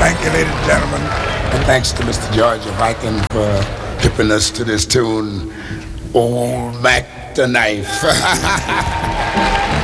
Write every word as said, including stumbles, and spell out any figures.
Thank you, ladies and gentlemen. And thanks to Mister George Viking for hipping us to this tune, Old Mac the Knife.